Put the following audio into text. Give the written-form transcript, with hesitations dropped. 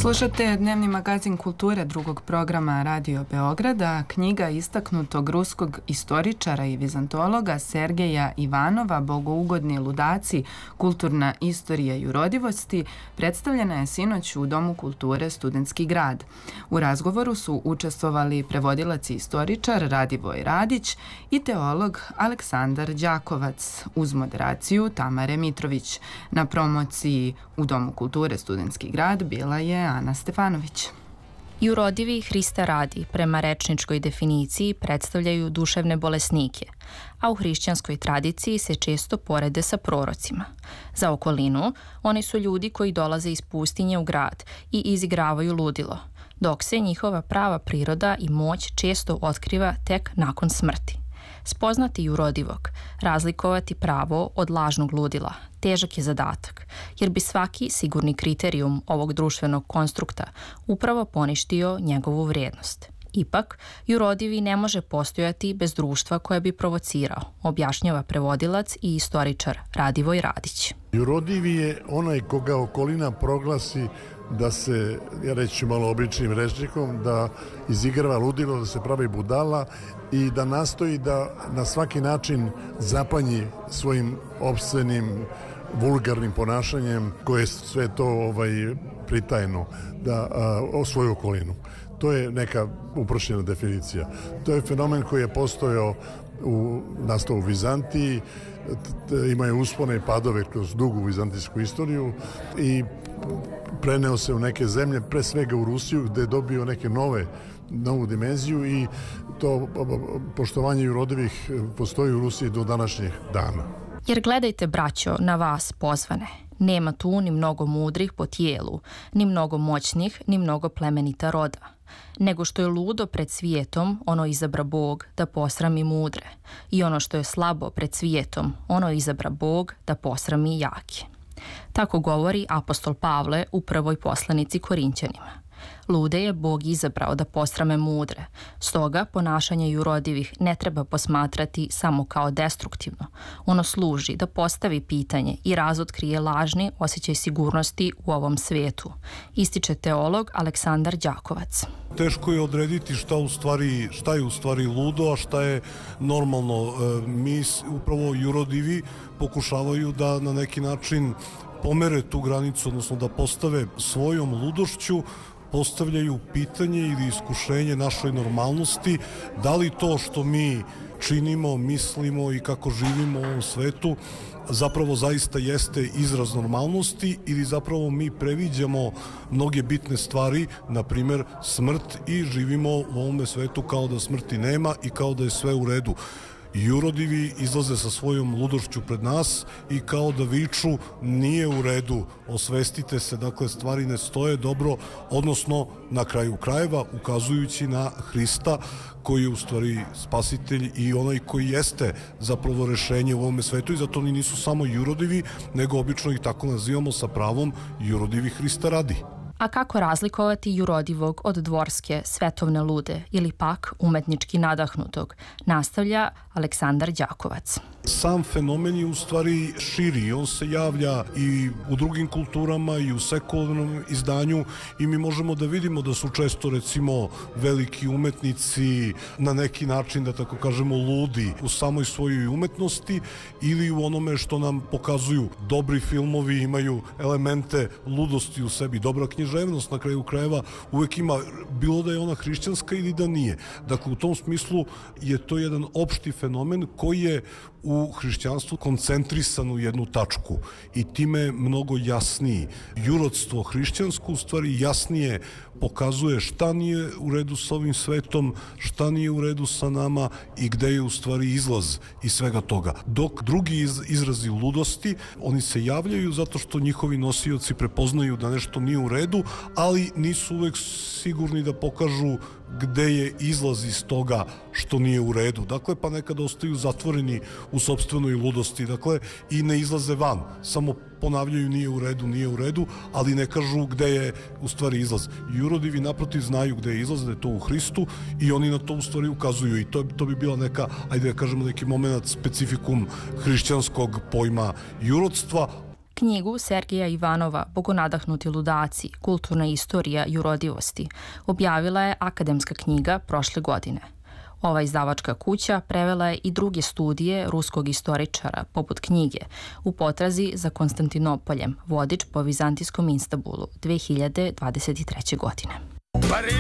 Slušate dnevni magazin kulture drugog programa Radio Beograda. Knjiga istaknutog ruskog istoričara i vizantologa Sergeja Ivanova Bogougodni ludaci, kulturna istorija jurodivosti, predstavljena je sinoć u Domu kulture Studentski grad. U razgovoru su učestvovali prevodilac i istoričar Radivoj Radić i teolog Aleksandar Đakovac uz moderaciju Tamare Mitrović. Na promociji u Domu kulture Studentski grad bila je Ana Stefanović. Jurodivi Hrista radi, prema rečničkoj definiciji, predstavljaju duševne bolesnike, a u hrišćanskoj tradiciji se često porede sa prorocima. Za okolinu, oni su ljudi koji dolaze iz pustinje u grad i izigravaju ludilo, dok se njihova prava priroda i moć često otkriva tek nakon smrti. Spoznati jurodivog, razlikovati pravo od lažnog ludila, težak je zadatak, jer bi svaki sigurni kriterijum ovog društvenog konstrukta upravo poništio njegovu vrijednost. Ipak, jurodivi ne može postojati bez društva koje bi provocirao, objašnjava prevodilac i istoričar Radivoj Radić. Jurodivi je onaj koga okolina proglasi da se, ja reći malo običnim rečnikom, da izigrava ludilo, da se pravi budala i da nastoji da na svaki način zapanji svojim opscenim, vulgarnim ponašanjem koje sve to pritajno da o svoju okolinu. To je neka uprošćena definicija. To je fenomen koji je postojao nastao u Vizantiji, imaju uspone i padove kroz dugu vizantijsku istoriju i preneo se u neke zemlje, pre svega u Rusiju, gde je dobio neke novu dimenziju i to poštovanje jurodivih postoji u Rusiji do današnjih dana. Jer gledajte, braćo, na vas pozvane. Nema tu ni mnogo mudrih po tijelu, ni mnogo moćnih, ni mnogo plemenita roda. Nego što je ludo pred svijetom, ono izabra Bog da posrami mudre. I ono što je slabo pred svijetom, ono izabra Bog da posrami jake. Tako govori apostol Pavle u prvoj poslanici Korinćanima. Lude je Bog izabrao da posrame mudre, stoga ponašanje jurodivih ne treba posmatrati samo kao destruktivno. Ono služi da postavi pitanje i razotkrije lažni osjećaj sigurnosti u ovom svijetu, ističe teolog Aleksandar Đakovac. Teško je odrediti šta je u stvari ludo, a šta je normalno. Mi upravo jurodivi pokušavaju da na neki način pomere tu granicu, odnosno da postave svojom ludošću, postavljaju pitanje ili iskušenje našoj normalnosti, da li to što mi činimo, mislimo i kako živimo u ovom svetu zapravo zaista jeste izraz normalnosti ili zapravo mi previđamo mnoge bitne stvari, na primjer smrt, i živimo u ovome svetu kao da smrti nema i kao da je sve u redu. Jurodivi izlaze sa svojom ludošću pred nas i kao da viču nije u redu, osvestite se, dakle stvari ne stoje dobro, odnosno na kraju krajeva ukazujući na Hrista koji je u stvari spasitelj i onaj koji jeste zapravo rešenje u ovome svetu, i zato oni nisu samo jurodivi, nego obično ih tako nazivamo sa pravom jurodivi Hrista radi. A kako razlikovati jurodivog od dvorske, svetovne lude ili pak umetnički nadahnutog, nastavlja Aleksandar Đakovac. Sam fenomen je u stvari širi, on se javlja i u drugim kulturama i u sekularnom izdanju i mi možemo da vidimo da su često recimo veliki umetnici na neki način, da tako kažemo, ludi u samoj svojoj umetnosti ili u onome što nam pokazuju. Dobri filmovi imaju elemente ludosti u sebi, dobra književnost na kraju krajeva uvek ima, bilo da je ona hrišćanska ili da nije. Dakle, u tom smislu je to jedan opšti fenomen koji je u hrišćanstvu koncentrisan u jednu tačku i time mnogo jasniji. Jurodstvo hrišćansko u stvari jasnije pokazuje šta nije u redu sa ovim svetom, šta nije u redu sa nama i gde je u stvari izlaz iz svega toga. Dok drugi izrazi ludosti, oni se javljaju zato što njihovi nosioci prepoznaju da nešto nije u redu, ali nisu uvek sigurni da pokažu gde je izlaz iz toga što nije u redu. Dakle, pa nekada ostaju zatvoreni u sopstvenoj ludosti, dakle, i ne izlaze van. Samo ponavljaju nije u redu, ali ne kažu gde je u stvari izlaz. Jurodivi naprotiv znaju gde je izlaz, da je to u Hristu i oni na to u stvari ukazuju i to bi bila neka, ajde da kažemo, neki moment specifikum hrišćanskog pojma jurodstva. Knjigu Sergeja Ivanova Bogonadahnuti ludaci, kulturna istorija jurodivosti objavila je Akademska knjiga prošle godine. Ova izdavačka kuća prevela je i druge studije ruskog istoričara, poput knjige U potrazi za Konstantinopoljem, vodič po vizantijskom Istanbulu 2023. godine.